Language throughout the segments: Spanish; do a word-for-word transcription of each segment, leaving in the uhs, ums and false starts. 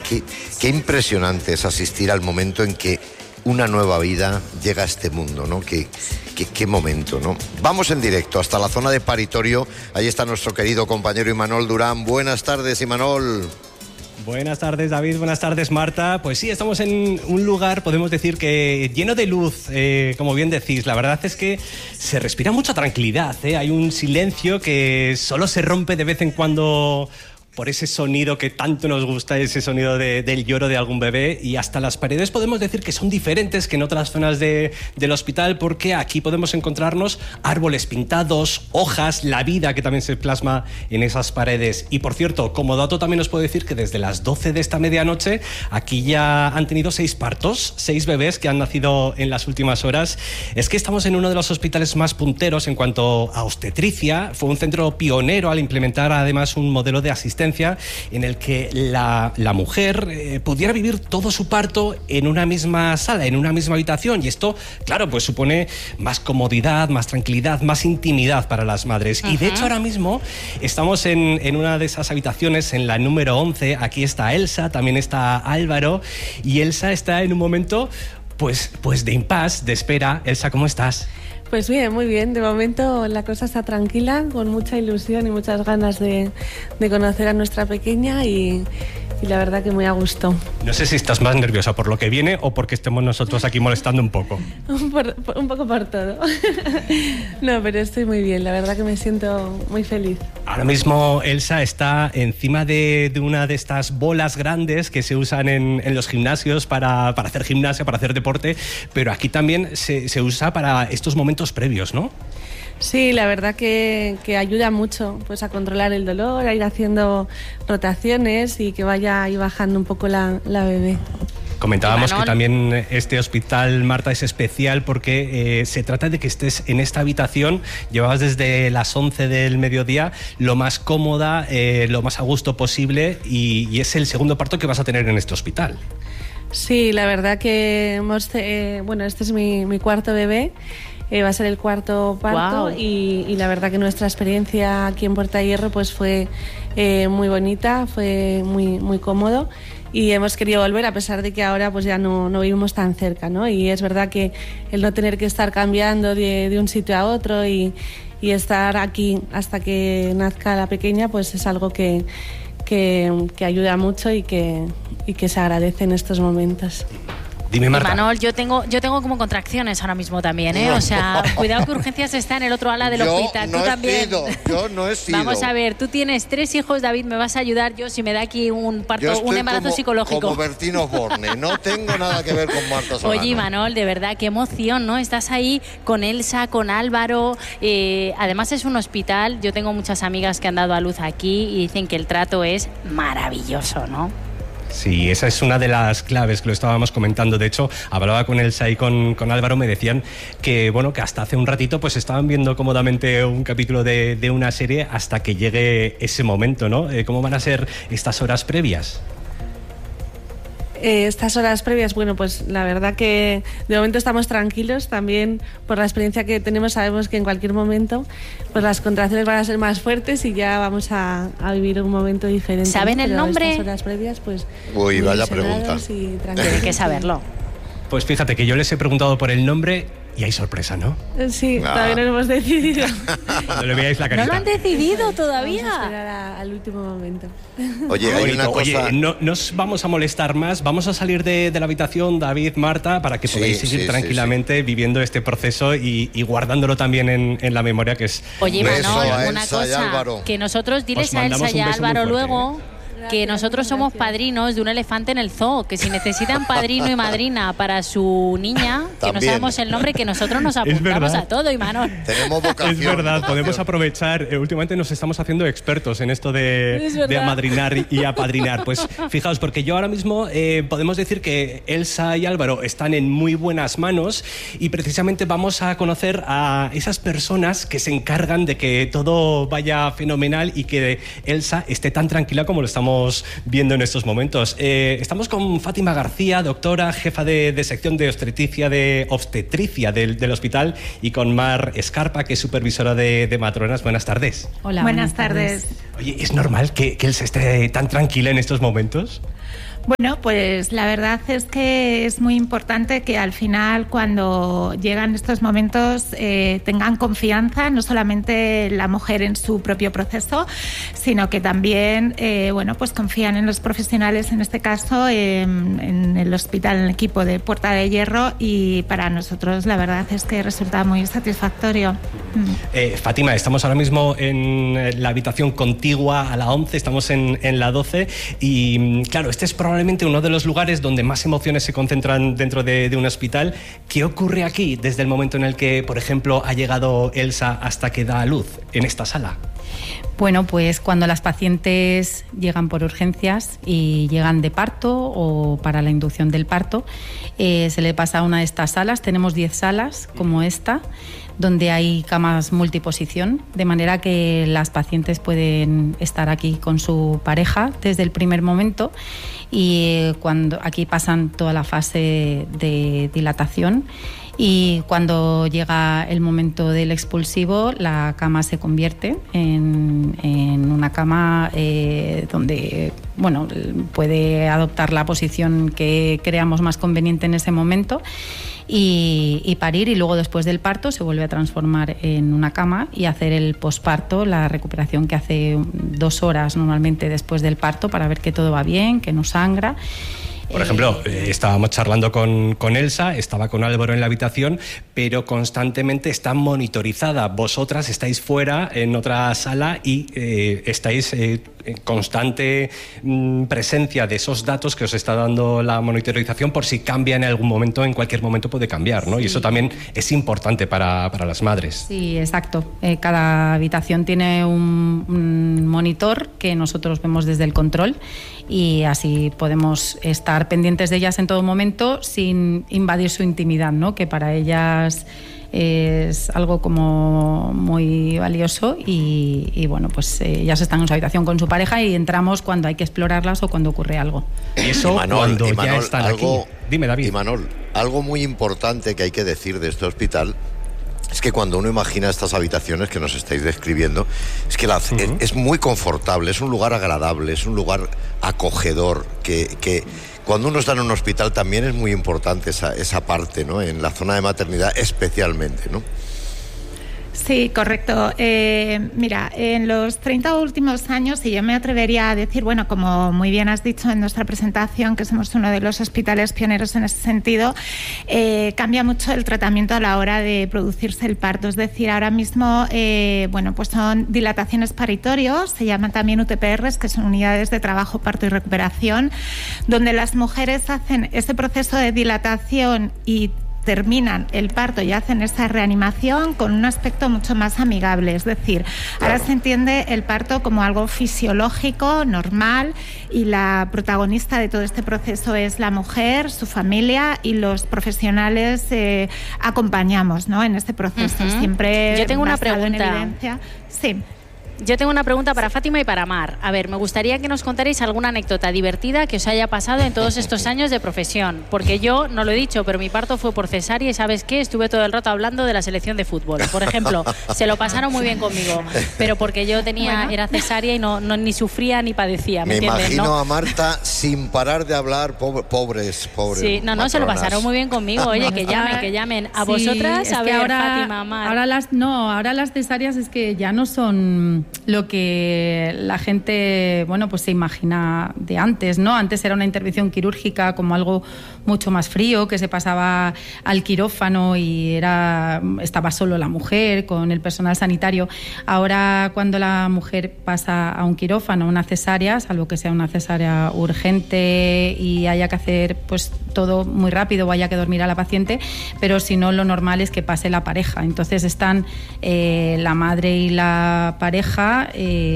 qué, qué impresionante es asistir al momento en que una nueva vida llega a este mundo, ¿no? Qué, qué, qué momento, ¿no? Vamos en directo hasta la zona de paritorio. Ahí está nuestro querido compañero Imanol Durán. Buenas tardes, Imanol. Buenas tardes, David. Buenas tardes, Marta. Pues sí, estamos en un lugar, podemos decir que lleno de luz, eh, como bien decís. La verdad es que se respira mucha tranquilidad, ¿eh? Hay un silencio que solo se rompe de vez en cuando por ese sonido que tanto nos gusta, ese sonido de, del lloro de algún bebé, y hasta las paredes podemos decir que son diferentes que en otras zonas de, del hospital, porque aquí podemos encontrarnos árboles pintados, hojas, la vida que también se plasma en esas paredes. Y por cierto, como dato también os puedo decir que desde las doce de esta medianoche aquí ya han tenido seis partos, seis bebés que han nacido en las últimas horas. Es que estamos en uno de los hospitales más punteros en cuanto a obstetricia. Fue un centro pionero al implementar además un modelo de asistencia en el que la, la mujer eh, pudiera vivir todo su parto en una misma sala, en una misma habitación, y esto, claro, pues supone más comodidad, más tranquilidad, más intimidad para las madres. Ajá. Y de hecho ahora mismo estamos en, en una de esas habitaciones, en la número once. Aquí está Elsa, también está Álvaro, y Elsa está en un momento pues, pues de impasse, de espera. Elsa, ¿cómo estás? Pues bien, muy bien. De momento la cosa está tranquila, con mucha ilusión y muchas ganas de, de conocer a nuestra pequeña y, y la verdad que muy a gusto. No sé si estás más nerviosa por lo que viene o porque estemos nosotros aquí molestando un poco. por, por, un poco por todo. No, pero estoy muy bien, la verdad que me siento muy feliz. Ahora mismo Elsa está encima de, de una de estas bolas grandes que se usan en, en los gimnasios para, para hacer gimnasia, para hacer deporte, pero aquí también se, se usa para estos momentos previos, ¿no? Sí, la verdad que, que ayuda mucho pues, a controlar el dolor, a ir haciendo rotaciones y que vaya ahí bajando un poco la, la bebé. Comentábamos que también este hospital, Marta, es especial porque eh, se trata de que estés en esta habitación, llevabas desde las once del mediodía, lo más cómoda, eh, lo más a gusto posible, y, y es el segundo parto que vas a tener en este hospital. Sí, la verdad que hemos, eh, bueno, este es mi, mi cuarto bebé. Eh, va a ser el cuarto parto. Wow. y, y la verdad que nuestra experiencia aquí en Puerta de Hierro pues fue eh, muy bonita, fue muy, muy cómodo, y hemos querido volver a pesar de que ahora pues ya no, no vivimos tan cerca, ¿no? Y es verdad que el no tener que estar cambiando de, de un sitio a otro y, y estar aquí hasta que nazca la pequeña pues es algo que, que, que ayuda mucho y que, y que se agradece en estos momentos. Dime, Marta. Manol, yo tengo, yo tengo como contracciones ahora mismo también, ¿eh? O sea, cuidado que urgencias está en el otro ala del yo hospital. No tú he también. Sido, yo no he sido. Vamos a ver, tú tienes tres hijos, David, me vas a ayudar yo si me da aquí un parto, un embarazo como, psicológico. Como Bertín Osborne, no tengo nada que ver con Marta Solano. Oye, Manol, de verdad, qué emoción, ¿no? Estás ahí con Elsa, con Álvaro. Eh, además es un hospital. Yo tengo muchas amigas que han dado a luz aquí y dicen que el trato es maravilloso, ¿no? Sí, esa es una de las claves que lo estábamos comentando. De hecho, hablaba con Elsa y con, con Álvaro, me decían que, bueno, que hasta hace un ratito pues estaban viendo cómodamente un capítulo de, de una serie hasta que llegue ese momento, ¿no? ¿Cómo van a ser estas horas previas? Eh, estas horas previas, bueno, pues la verdad que de momento estamos tranquilos. También por la experiencia que tenemos sabemos que en cualquier momento pues las contracciones van a ser más fuertes y ya vamos a, a vivir un momento diferente. ¿Saben el Pero nombre? Estas horas previas, pues... Uy, vaya pregunta. Tienen que saberlo. Pues fíjate que yo les he preguntado por el nombre y hay sorpresa, ¿no? Sí, ah. todavía no lo hemos decidido. No le veáis la carita. ¿No lo han decidido todavía? Vamos a esperar a, al último momento. Oye, hay una Oye, cosa... no nos vamos a molestar más. Vamos a salir de, de la habitación, David, Marta, para que sí, podáis seguir sí, tranquilamente sí, sí. viviendo este proceso y, y guardándolo también en, en la memoria, que es... Oye, Manol, una Elsa cosa, que nosotros diles a Elsa y a Álvaro luego... que nosotros somos padrinos de un elefante en el zoo, que si necesitan padrino y madrina para su niña, que También. no sabemos el nombre, que nosotros nos apuntamos a todo, Imanol. Tenemos vocación. Es verdad, vocación. podemos aprovechar. Eh, últimamente nos estamos haciendo expertos en esto de, de amadrinar y apadrinar. Pues fijaos, porque yo ahora mismo eh, podemos decir que Elsa y Álvaro están en muy buenas manos y precisamente vamos a conocer a esas personas que se encargan de que todo vaya fenomenal y que Elsa esté tan tranquila como lo estamos viendo en estos momentos. Eh, estamos con Fátima García, doctora, jefa de, de sección de obstetricia, de obstetricia del, del hospital, y con Mar Escarpa, que es supervisora de, de matronas. Buenas tardes. Hola, buenas, buenas tardes. tardes. Oye, ¿es normal que, que él se esté tan tranquila en estos momentos? Bueno, pues la verdad es que es muy importante que al final, cuando llegan estos momentos, eh, tengan confianza, no solamente la mujer en su propio proceso, sino que también, eh, bueno, pues confían en los profesionales, en este caso, eh, en el hospital, en el equipo de Puerta de Hierro, y para nosotros la verdad es que resulta muy satisfactorio. Mm. Eh, Fátima, estamos ahora mismo en la habitación contigua a la once, estamos en, en la doce, y claro, este es probablemente uno de los lugares donde más emociones se concentran dentro de, de un hospital. ¿Qué ocurre aquí desde el momento en el que, por ejemplo, ha llegado Elsa hasta que da a luz en esta sala? Bueno, pues cuando las pacientes llegan por urgencias y llegan de parto o para la inducción del parto, eh, se le pasa a una de estas salas. Tenemos diez salas como esta, donde hay camas multiposición, de manera que las pacientes pueden estar aquí con su pareja desde el primer momento, y cuando aquí pasan toda la fase de dilatación. Y cuando llega el momento del expulsivo, la cama se convierte en, en una cama eh, donde, bueno, puede adoptar la posición que creamos más conveniente en ese momento y, y parir, y luego después del parto se vuelve a transformar en una cama y hacer el posparto, la recuperación que hace dos horas normalmente después del parto, para ver que todo va bien, que no sangra. Por ejemplo, eh, estábamos charlando con, con Elsa, estaba con Álvaro en la habitación, pero constantemente está monitorizada. Vosotras estáis fuera en otra sala y eh, estáis eh, en constante mm, presencia de esos datos que os está dando la monitorización, por si cambia en algún momento, en cualquier momento puede cambiar, ¿no? Sí. Y eso también es importante para, para las madres. Sí, exacto. Eh, cada habitación tiene un, un monitor que nosotros vemos desde el control, y así podemos estar pendientes de ellas en todo momento sin invadir su intimidad, ¿no? Que para ellas es algo como muy valioso, y, y bueno, pues eh, ellas están en su habitación con su pareja y entramos cuando hay que explorarlas o cuando ocurre algo. Y eso Imanol, cuando Imanol, ya están algo, aquí. Dime, David. Imanol, algo muy importante que hay que decir de este hospital es que cuando uno imagina estas habitaciones que nos estáis describiendo, es que la, uh-huh. es, es muy confortable, es un lugar agradable, es un lugar acogedor, que, que cuando uno está en un hospital también es muy importante esa, esa parte, ¿no? En la zona de maternidad especialmente, ¿no? Sí, correcto. Eh, mira, en los treinta últimos años, y yo me atrevería a decir, bueno, como muy bien has dicho en nuestra presentación, que somos uno de los hospitales pioneros en ese sentido, eh, cambia mucho el tratamiento a la hora de producirse el parto. Es decir, ahora mismo, eh, bueno, pues son dilataciones paritorios, se llaman también U T P Rs, que son unidades de trabajo, parto y recuperación, donde las mujeres hacen ese proceso de dilatación y terminan el parto y hacen esa reanimación con un aspecto mucho más amigable. Es decir, claro, ahora se entiende el parto como algo fisiológico, normal, y la protagonista de todo este proceso es la mujer, su familia, y los profesionales eh, acompañamos, ¿no?, en este proceso. Uh-huh. Siempre Yo tengo una basado pregunta. en evidencia. Sí. Yo tengo una pregunta para Fátima y para Mar. A ver, me gustaría que nos contarais alguna anécdota divertida que os haya pasado en todos estos años de profesión. Porque yo, no lo he dicho, pero mi parto fue por cesárea y ¿sabes qué? Estuve todo el rato hablando de la selección de fútbol. Por ejemplo, se lo pasaron muy bien conmigo, pero porque yo tenía bueno. era cesárea y no, no ni sufría ni padecía, ¿me, me entiendes? imagino ¿no? a Marta sin parar de hablar, pobre, pobres, pobres Sí, no, no, matronas. Se lo pasaron muy bien conmigo. Oye, que llamen, que llamen. A sí, vosotras, a ver, ahora, Fátima, Mar. Ahora las, no, ahora las cesáreas es que ya no son lo que la gente, bueno, pues se imagina de antes, ¿no? Antes era una intervención quirúrgica como algo mucho más frío, que se pasaba al quirófano y era estaba solo la mujer con el personal sanitario. Ahora, cuando la mujer pasa a un quirófano, una cesárea, salvo que sea una cesárea urgente y haya que hacer pues todo muy rápido o haya que dormir a la paciente, pero si no, lo normal es que pase la pareja. Entonces están eh, la madre y la pareja eh,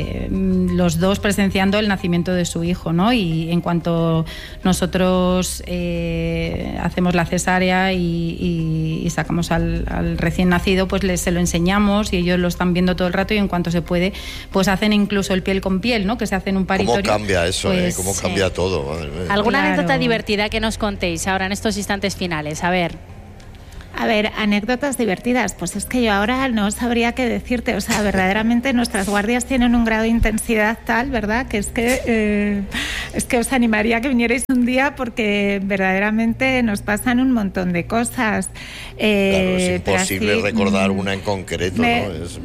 los dos presenciando el nacimiento de su hijo, ¿no? Y en cuanto nosotros eh, hacemos la cesárea y, y, y sacamos al, al recién nacido, pues les, se lo enseñamos y ellos lo están viendo todo el rato, y en cuanto se puede, pues hacen incluso el piel con piel, ¿no? Que se hacen un paritorio. ¿Cómo cambia eso? Pues, eh? ¿Cómo cambia eh, todo? Madre mía. ¿Alguna claro. anécdota divertida que nos contéis ahora en estos instantes finales? A ver... A ver, anécdotas divertidas. Pues es que yo ahora no sabría qué decirte. O sea, verdaderamente nuestras guardias tienen un grado de intensidad tal, ¿verdad? Que es que eh, es que os animaría a que vinierais un día porque verdaderamente nos pasan un montón de cosas. Eh, claro, es imposible así, recordar una en concreto, me, ¿no? Es...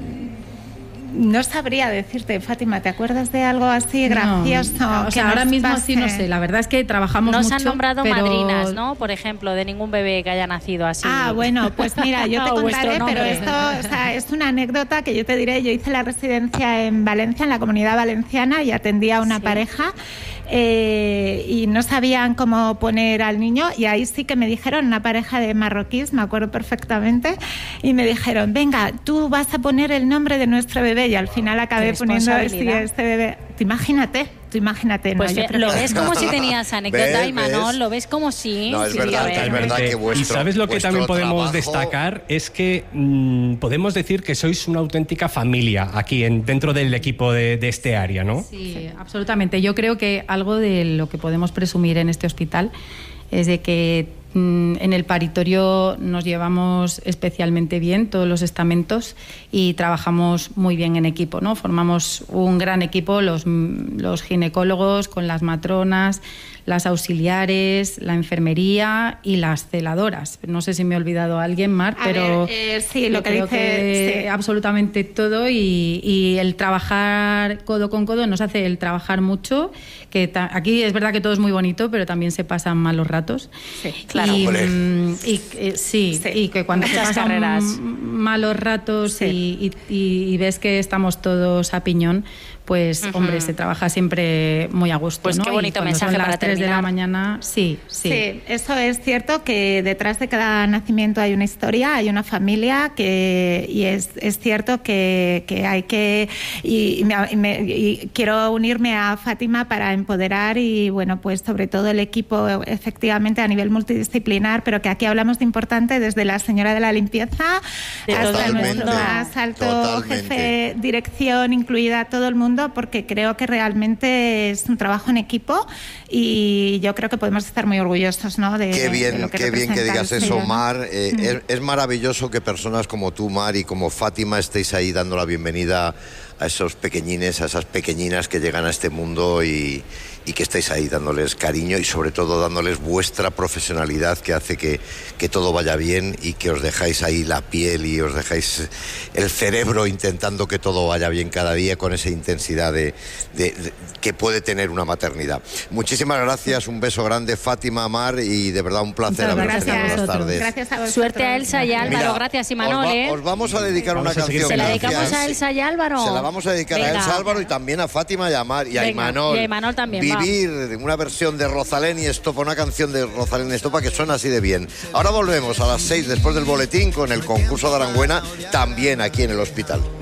No sabría decirte, Fátima, ¿te acuerdas de algo así gracioso? No, o sea, ahora mismo pase? sí, no sé. La verdad es que trabajamos no mucho. No se han nombrado pero... madrinas, ¿no? Por ejemplo, de ningún bebé que haya nacido así. Ah, bueno, pues mira, yo te contaré, pero esto, o sea, es una anécdota que yo te diré. Yo hice la residencia en Valencia, en la Comunidad Valenciana, y atendía a una sí. pareja. Eh, y no sabían cómo poner al niño, y ahí sí que me dijeron, una pareja de marroquíes, me acuerdo perfectamente, y me dijeron, venga, tú vas a poner el nombre de nuestro bebé, y al final acabé poniendo este, este bebé. Tú imagínate, tú imagínate. Pues no, yo lo ves como si tenías anécdota, Imanol, lo ves como si... No, es sí, verdad, que, es verdad que vuestro Y sabes lo que también podemos trabajo... destacar, es que mmm, podemos decir que sois una auténtica familia aquí en, dentro del equipo de, de este área, ¿no? Sí, sí, absolutamente. Yo creo que algo de lo que podemos presumir en este hospital es de que mmm, en el paritorio nos llevamos especialmente bien todos los estamentos y trabajamos muy bien en equipo, ¿no? Formamos un gran equipo, los, los ginecólogos con las matronas, las auxiliares, la enfermería y las celadoras. No sé si me he olvidado a alguien, Mar, a pero ver, eh, sí, lo que dice que sí. absolutamente todo, y, y el trabajar codo con codo nos hace el trabajar mucho, que ta- aquí es verdad que todo es muy bonito, pero también se pasan malos ratos. Sí, claro. Y, Hombre. y, eh, sí, sí, y que cuando se pasan carreras. malos ratos sí. y, y, y ves que estamos todos a piñón, pues, uh-huh. hombre, se trabaja siempre muy a gusto, pues ¿no? qué bonito y mensaje son las para tres terminar. de la mañana, sí, sí. Sí, eso es cierto, que detrás de cada nacimiento hay una historia, hay una familia, que, y es, es cierto que, que hay que... Y, y, me, y, me, y quiero unirme a Fátima para empoderar y, bueno, pues sobre todo el equipo, efectivamente, a nivel multidisciplinar, pero que aquí hablamos de importante, desde la señora de la limpieza de hasta nuestro más alto Totalmente. jefe, dirección, incluida todo el mundo, porque creo que realmente es un trabajo en equipo y yo creo que podemos estar muy orgullosos, ¿no? De, qué bien, de lo que qué bien que digas eso, sello, ¿no? Mar. Eh, mm. es, es maravilloso que personas como tú, Mar, y como Fátima estéis ahí dando la bienvenida a esos pequeñines, a esas pequeñinas que llegan a este mundo y, y que estáis ahí dándoles cariño y sobre todo dándoles vuestra profesionalidad, que hace que, que todo vaya bien y que os dejáis ahí la piel y os dejáis el cerebro intentando que todo vaya bien cada día con esa intensidad de, de, de, que puede tener una maternidad. Muchísimas gracias, un beso grande, Fátima, Mar, y de verdad un placer haberos tenido buenas tardes. Gracias a vosotros. Suerte a Elsa y Álvaro. Mira, gracias, Imanol. Os, va, ¿eh? os vamos a dedicar vamos una a canción. Se la dedicamos gracias. a Elsa y Álvaro. Se la vamos a dedicar Venga. a Elsa, Álvaro, y también a Fátima y a Mar y a Venga, Imanol. y a Imanol también, Vivir va. Una versión de Rosalén y Estopa, una canción de Rosalén y Estopa que suena así de bien. Ahora volvemos a las seis después del boletín con el concurso de Aranguena, también aquí en el hospital.